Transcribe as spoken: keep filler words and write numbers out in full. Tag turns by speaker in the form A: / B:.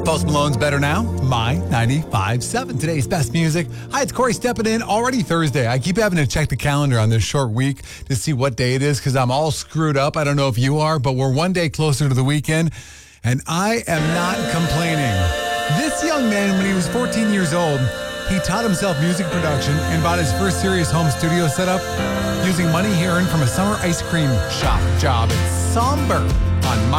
A: Post Malone's Better Now, My ninety-five point seven. Today's best music. Hi, it's Corey stepping in. Already Thursday. I keep having to check the calendar on this short week to see what day it is because I'm all screwed up. I don't know if you are, but we're one day closer to the weekend, and I am not complaining. This young man, when he was fourteen years old, he taught himself music production and bought his first serious home studio setup using money he earned from a summer ice cream shop job at Somber on My